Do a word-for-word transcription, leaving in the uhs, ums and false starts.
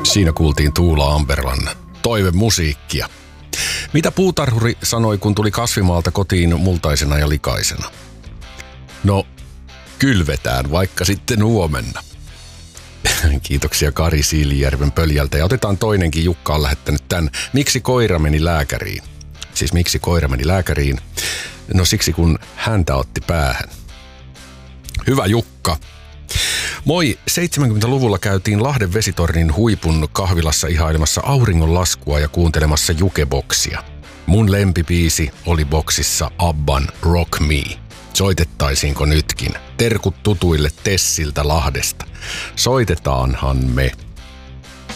Siinä kuultiin Tuula Amberlan toivemusiikkia. Mitä puutarhuri sanoi, kun tuli kasvimaalta kotiin multaisena ja likaisena? No, kylvetään vaikka sitten huomenna. Kiitoksia Kari Siilijärven Pöljältä. Ja otetaan toinenkin. Jukka on lähettänyt tämän. Miksi koira meni lääkäriin? Siis miksi koira meni lääkäriin? No siksi, kun häntä otti päähän. Hyvä Jukka. Moi, seitsemänkymmentäluvulla käytiin Lahden vesitornin huipun kahvilassa ihailemassa auringonlaskua ja kuuntelemassa jukeboksia. Mun lempibiisi oli boksissa Abban Rock Me. Soitettaisiinko nytkin? Terkut tutuille Tessiltä Lahdesta. Soitetaanhan me.